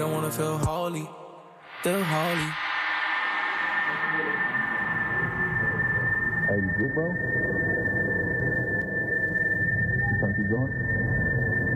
I wanna feel holy, feel holy. Hey, you good, bro? You trying to keep going?